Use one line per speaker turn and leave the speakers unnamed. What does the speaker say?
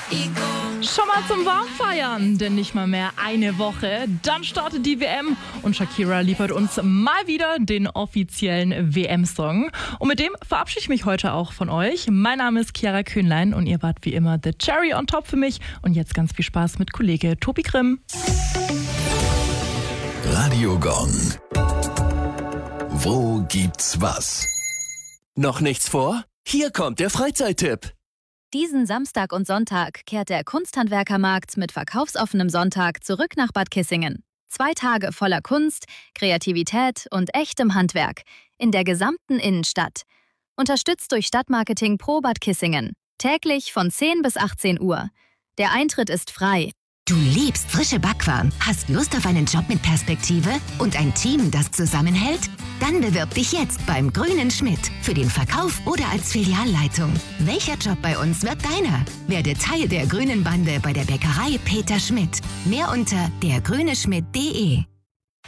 Schon mal zum Warmfeiern, denn nicht mal mehr eine Woche. Dann startet die WM und Shakira liefert uns mal wieder den offiziellen WM-Song. Und mit dem verabschiede ich mich heute auch von euch. Mein Name ist Chiara Köhnlein und ihr wart wie immer the cherry on top für mich. Und jetzt ganz viel Spaß mit Kollege Tobi Grimm.
Radio Gong. Wo gibt's was?
Noch nichts vor? Hier kommt der Freizeittipp.
Diesen Samstag und Sonntag kehrt der Kunsthandwerkermarkt mit verkaufsoffenem Sonntag zurück nach Bad Kissingen. 2 Tage voller Kunst, Kreativität und echtem Handwerk in der gesamten Innenstadt. Unterstützt durch Stadtmarketing Pro Bad Kissingen. Täglich von 10 bis 18 Uhr. Der Eintritt ist frei.
Du liebst frische Backwaren, hast Lust auf einen Job mit Perspektive und ein Team, das zusammenhält? Dann bewirb dich jetzt beim Grünen Schmidt für den Verkauf oder als Filialleitung. Welcher Job bei uns wird deiner? Werde Teil der grünen Bande bei der Bäckerei Peter Schmidt. Mehr unter dergrüneschmidt.de.